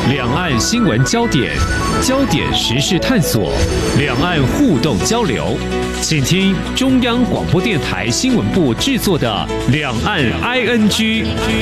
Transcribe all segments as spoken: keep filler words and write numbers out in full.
两岸新闻焦点，焦点时事探索，两岸互动交流，请听中央广播电台新闻部制作的《两岸 I N G》。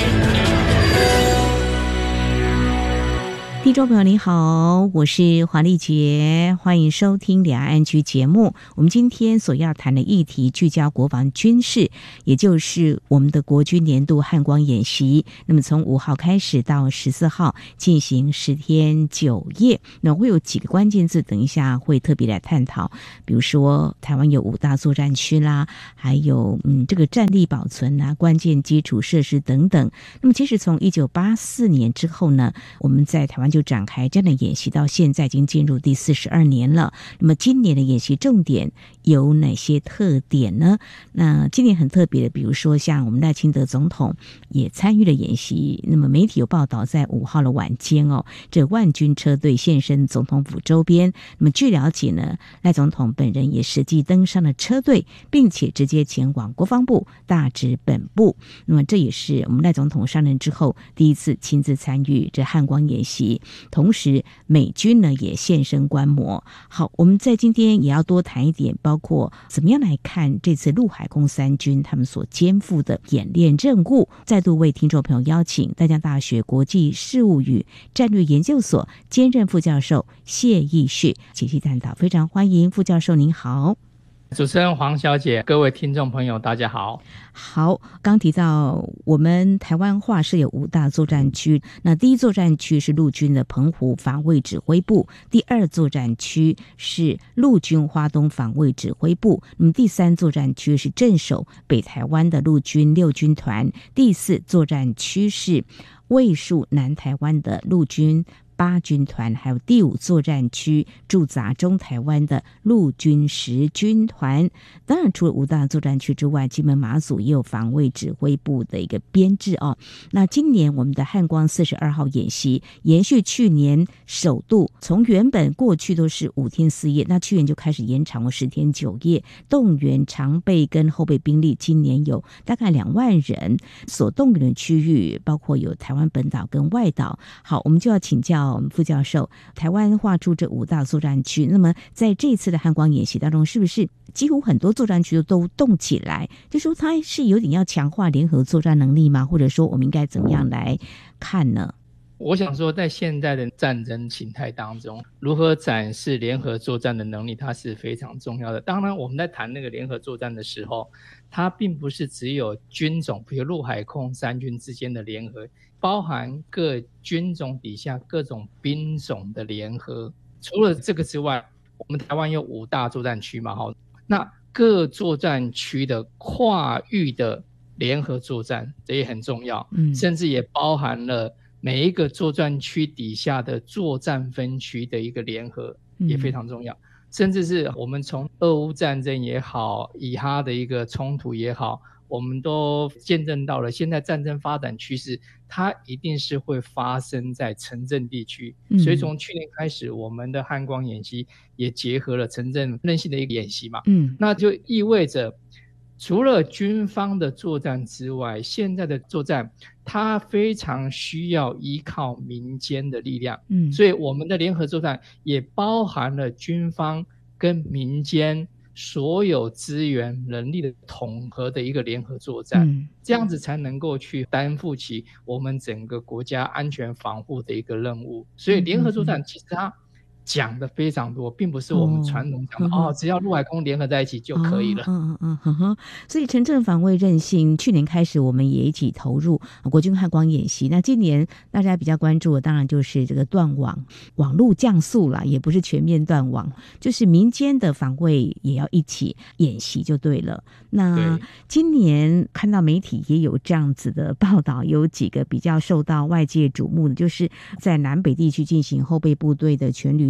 听众朋友你好，我是黄丽杰，欢迎收听两岸 I N G 节目。我们今天所要谈的议题聚焦国防军事，也就是我们的国军年度汉光演习。那么从五号开始到十四号进行十天九夜，那会有几个关键字，等一下会特别来探讨。比如说台湾有五大作战区啦，还有嗯这个战力保存啊、关键基础设施等等。那么其实从一九八四年之后呢，我们在台湾就展开这样的演习，到现在已经进入第四十二年了。那么今年的演习重点有哪些特点呢？那今年很特别的，比如说像我们赖清德总统也参与了演习。那么媒体有报道，在五号的晚间哦，这万军车队现身总统府周边。那么据了解呢，赖总统本人也实际登上了车队，并且直接前往国防部大直本部。那么这也是我们赖总统上任之后第一次亲自参与这汉光演习。同时美军呢也现身观摩。好，我们在今天也要多谈一点，包括怎么样来看这次陆海空三军他们所肩负的演练任务。再度为听众朋友邀请淡江大学国际事务与战略研究所兼任副教授谢义旭解析探讨，非常欢迎副教授，您好。 主持人黄小姐，各位听众朋友大家好。 好，刚提到我们台湾划设有五大作战区，那第一作战区是陆军的澎湖防卫指挥部，第二作战区是陆军花东防卫指挥部，那么第三作战区是镇守北台湾的陆军六军团，第四作战区是卫戍南台湾的陆军八军团，还有第五作战区驻扎中台湾的陆军十军团。当然除了五大作战区之外，金门马祖也有防卫指挥部的一个编制哦。那今年我们的汉光四十二号演习延续去年首度，从原本过去都是五天四夜，那去年就开始延长了十天九夜，动员常备跟后备兵力，今年有大概两万人，所动员的区域包括有台湾本岛跟外岛。好，我们就要请教我们副教授，台湾划出这五大作战区，那么在这次的汉光演习当中，是不是几乎很多作战区都动起来？就说它是有点要强化联合作战能力吗？或者说我们应该怎么样来看呢？ 我想说，在现在的战争形态当中，如何展示联合作战的能力，它是非常重要的。当然我们在谈那个联合作战的时候，它并不是只有军种，比如陆海空三军之间的联合，包含各军种底下各种兵种的联合。除了这个之外，我们台湾有五大作战区嘛，那各作战区的跨域的联合作战，这也很重要，嗯，甚至也包含了每一个作战区底下的作战分区的一个联合，也非常重要，嗯，甚至是我们从俄乌战争也好，以哈的一个冲突也好，我们都见证到了现在战争发展趋势，它一定是会发生在城镇地区，嗯，所以从去年开始，我们的汉光演习也结合了城镇韧性的一个演习嘛，嗯，那就意味着除了军方的作战之外，现在的作战它非常需要依靠民间的力量，嗯，所以我们的联合作战也包含了军方跟民间所有资源人力的统合的一个联合作战，嗯，这样子才能够去担负起我们整个国家安全防护的一个任务。所以联合作战其实它讲的非常多，并不是我们传统讲的 哦, 哦，只要陆海空联合在一起就可以了。 嗯嗯嗯嗯。所以城镇防卫韧性，去年开始我们也一起投入国军汉光演习。那今年大家比较关注的，当然就是这个断网，网络降速啦，也不是全面断网，就是民间的防卫也要一起演习就对了。那今年看到媒体也有这样子的报道，有几个比较受到外界瞩目的，就是在南北地区进行后备部队的全旅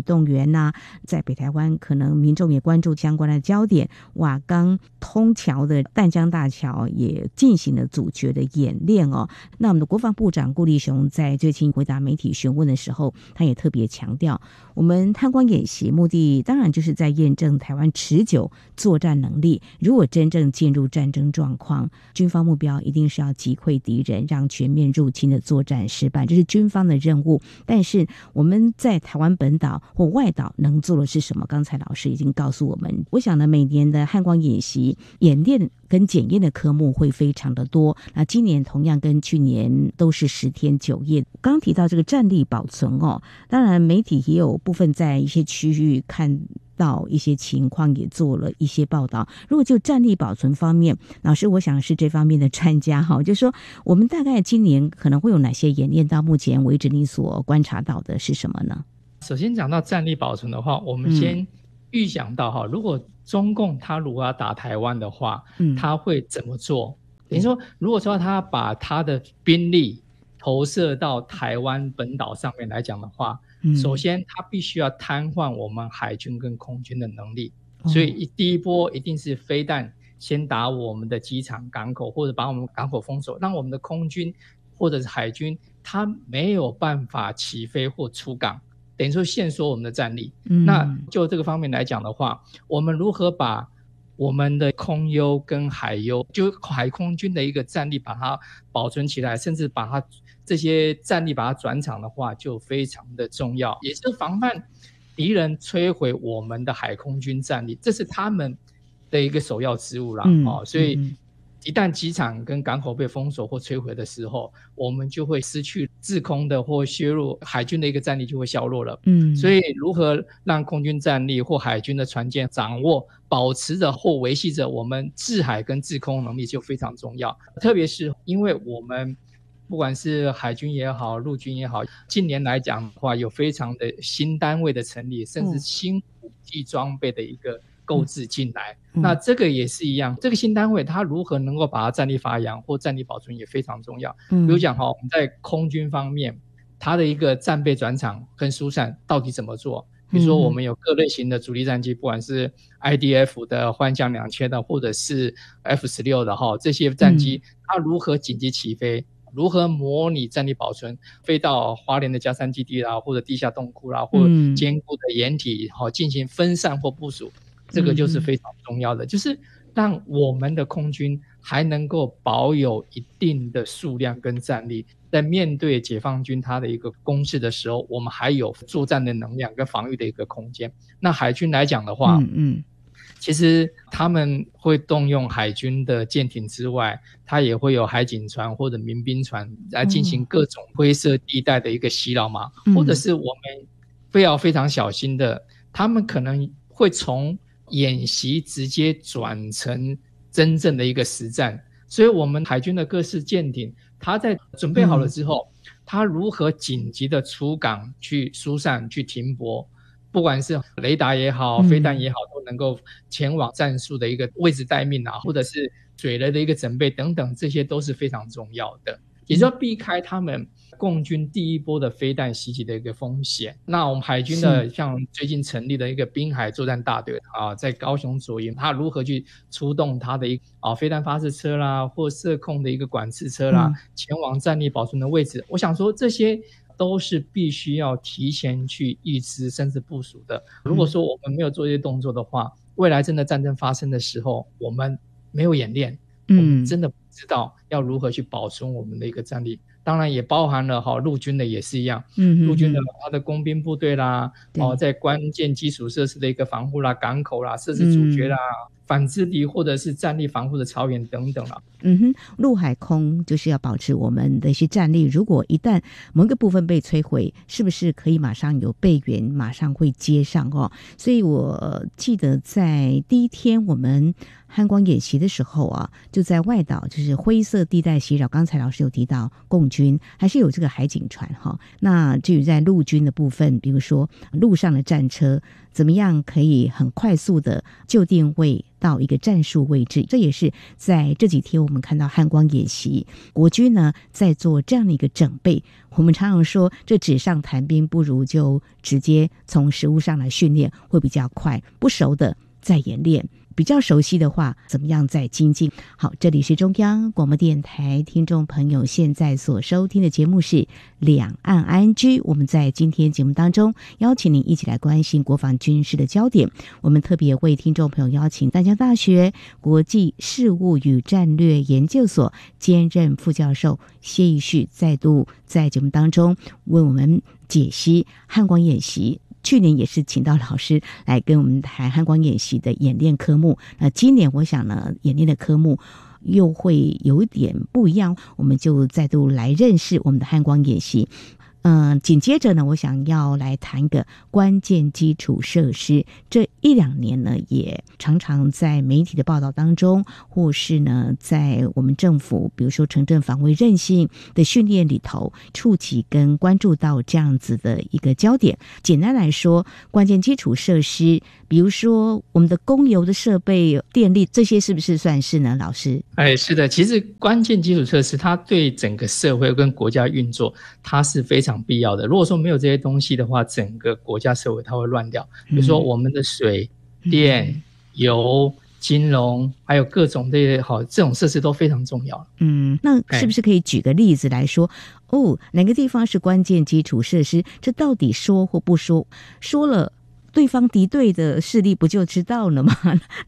动员呐、啊，在北台湾可能民众也关注相关的焦点，瓦岗通桥的淡江大桥也进行了阻绝的演练哦。那我们的国防部长顾立雄在最近回答媒体询问的时候，他也特别强调，我们汉光演习目的当然就是在验证台湾持久作战能力，如果真正进入战争状况，军方目标一定是要击溃敌人，让全面入侵的作战失败，这是军方的任务。但是我们在台湾本岛或外岛能做的是什么？刚才老师已经告诉我们，我想呢，每年的汉光演习演练跟检验的科目会非常的多，那今年同样跟去年都是十天九夜。刚刚提到这个战力保存哦，当然媒体也有部分在一些区域看到一些情况，也做了一些报道。如果就战力保存方面，老师我想是这方面的专家哈，就是说我们大概今年可能会有哪些演练？到目前为止你所观察到的是什么呢？ 首先讲到战力保存的话，我们先预想到哈、嗯，如果中共他如果要打台湾的话，嗯，他会怎么做？等于说，如果说他把他的兵力投射到台湾本岛上面来讲的话，嗯，首先他必须要瘫痪我们海军跟空军的能力，哦，所以第一波一定是飞弹先打我们的机场港口，或者把我们港口封锁，让我们的空军或者是海军他没有办法起飞或出港，等于说限缩我们的战力，嗯，那就这个方面来讲的话，我们如何把我们的空优跟海优，就海空军的一个战力把它保存起来，甚至把它这些战力把它转场的话，就非常的重要，也是防范敌人摧毁我们的海空军战力，这是他们的一个首要之务啦，嗯哦，所以一旦机场跟港口被封锁或摧毁的时候，我们就会失去制空的或削弱海军的一个战力就会削弱了。嗯，所以如何让空军战力或海军的船舰掌握、保持着或维系着我们制海跟制空能力就非常重要。特别是因为我们不管是海军也好、陆军也好，近年来讲的话，有非常的新单位的成立，甚至新武器装备的一个购置进来，嗯，那这个也是一样，这个新单位它如何能够把它战力发扬或战力保存也非常重要。嗯，比如讲哈，我们在空军方面，它的一个战备转场跟疏散到底怎么做？比如说我们有各类型的主力战机，不管是 I D F 的、幻象两千的，或者是 F 十六 的哈，这些战机它如何紧急起飞？如何模拟战力保存，飞到花莲的佳山基地啦，或者地下洞窟啦，或者坚固的掩体，好进行分散或部署，这个就是非常重要的，就是让我们的空军还能够保有一定的数量跟战力，在面对解放军它的一个攻势的时候，我们还有作战的能量跟防御的一个空间。那海军来讲的话，嗯嗯其实他们会动用海军的舰艇之外，他也会有海警船或者民兵船来进行各种灰色地带的一个袭扰嘛，嗯，或者是我们非要非常小心的，他们可能会从演习直接转成真正的一个实战，所以我们海军的各式舰艇，它在准备好了之后，嗯，它如何紧急的出港去疏散去停泊，不管是雷达也好、飞弹也好，都能够前往战术的一个位置待命啊，或者是水雷的一个准备等等，这些都是非常重要的，也就是要避开他们共军第一波的飞弹袭击的一个风险。那我们海军的像最近成立的一个滨海作战大队啊，在高雄左营，他如何去出动他的一个啊飞弹发射车啦，或射控的一个管制车啦，嗯，前往战力保存的位置，我想说这些都是必须要提前去预知甚至部署的。如果说我们没有做这些动作的话，未来真的战争发生的时候，我们没有演练，我们真的不知道要如何去保存我们的一个战力。当然也包含了哈陆军的也是一样，嗯，陆军的他的工兵部队啦，哦，在关键基础设施的一个防护啦、港口啦、设施阻绝啦、嗯、反制敌或者是战力防护的草原等等啦。 嗯哼，陆海空就是要保持我们的一些战力，如果一旦某一个部分被摧毁，是不是可以马上有备援，马上会接上哦？所以我记得在第一天我们汉光演习的时候啊，就在外岛就是灰色地带袭扰，刚才老师有提到共军还是有这个海警船哈。那至于在陆军的部分，比如说陆上的战车怎么样可以很快速的就定位到一个战术位置。这也是在这几天我们看到汉光演习，国军呢在做这样的一个整备。我们常常说，这纸上谈兵不如就直接从实务上来训练会比较快，不熟的再演练，比较熟悉的话怎么样再精进。好，这里是中央广播电台，听众朋友现在所收听的节目是两岸 I N G。 我们在今天节目当中邀请您一起来关心国防军事的焦点。我们特别为听众朋友邀请淡江大学国际事务与战略研究所兼任副教授谢义旭再度在节目当中为我们解析汉光演习。去年也是请到老师来跟我们谈汉光演习的演练科目，那今年我想呢，演练的科目又会有一点不一样，我们就再度来认识我们的汉光演习。嗯，紧接着呢，我想要来谈一个关键基础设施。这一两年呢，也常常在媒体的报道当中，或是呢，在我们政府，比如说城镇防卫韧性的训练里头，触及跟关注到这样子的一个焦点。简单来说，关键基础设施，比如说我们的供油的设备、电力，这些是不是算是呢？老师？ 哎，是的，其实关键基础设施，它对整个社会跟国家运作，它是非常必要的。如果说没有这些东西的话，整个国家社会它会乱掉。比如说我们的水、嗯、电、油、金融，还有各种的好这种设施都非常重要。 嗯，那是不是可以举个例子来说？哦，哪个地方是关键基础设施？这到底说或不说？说了，对方敌对的势力不就知道了吗？